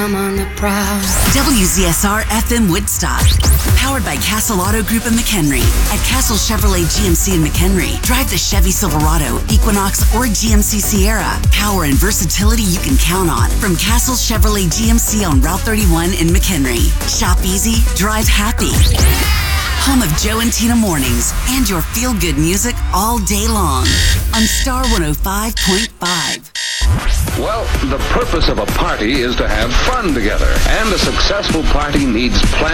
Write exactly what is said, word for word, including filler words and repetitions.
I'm on the prowl. W Z S R F M Woodstock. Powered by Castle Auto Group in McHenry. At Castle Chevrolet G M C in McHenry, drive the Chevy Silverado, Equinox, or G M C Sierra. Power and versatility you can count on. From Castle Chevrolet G M C on Route thirty-one in McHenry. Shop easy, drive happy. Home of Joe and Tina Mornings and your feel-good music all day long on Star one oh five point five. Well, the purpose of a party is to have fun together, and a successful party needs planning.